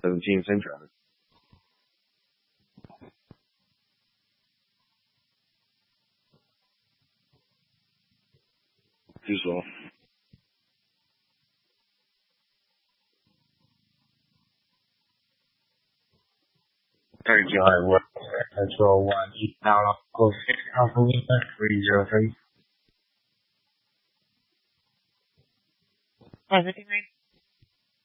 等进生成。继续说。39 work control 1 east now local 6 Alpha Lima 303. Everything right?